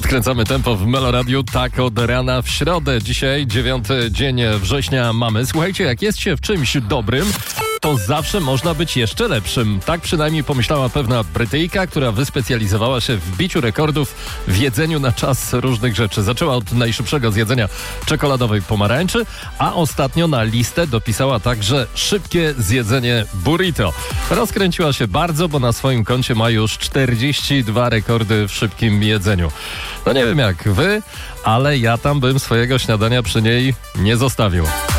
Podkręcamy tempo w Meloradiu tak od rana w środę. Dzisiaj 9 dzień września mamy. Słuchajcie, jak jest się w czymś dobrym, to zawsze można być jeszcze lepszym. Tak przynajmniej pomyślała pewna Brytyjka, która wyspecjalizowała się w biciu rekordów w jedzeniu na czas różnych rzeczy. Zaczęła od najszybszego zjedzenia czekoladowej pomarańczy, a ostatnio na listę dopisała także szybkie zjedzenie burrito. Rozkręciła się bardzo, bo na swoim koncie ma już 42 rekordy w szybkim jedzeniu. No nie wiem jak wy, ale ja tam bym swojego śniadania przy niej nie zostawił.